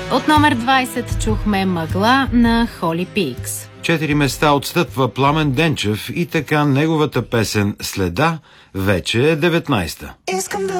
От номер 20 чухме Мъгла на Холи Пикс. 4 места отстъпва Пламен Денчев и така неговата песен Следа вече е 19-та.